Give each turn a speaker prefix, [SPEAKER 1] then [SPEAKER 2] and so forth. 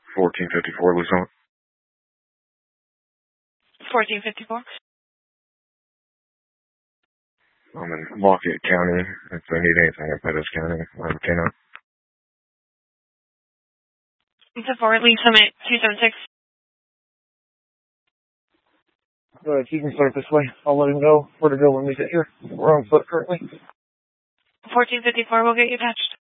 [SPEAKER 1] 1454 Luzon.
[SPEAKER 2] 1454.
[SPEAKER 1] I'm in Lafayette County. If they need anything in Pettis County, I'm Keno.
[SPEAKER 2] It's a 4, lead summit 276.
[SPEAKER 3] Go ahead, you can start this way. I'll let him know where to go when we get here. We're on foot currently.
[SPEAKER 2] 1454 will get you patched.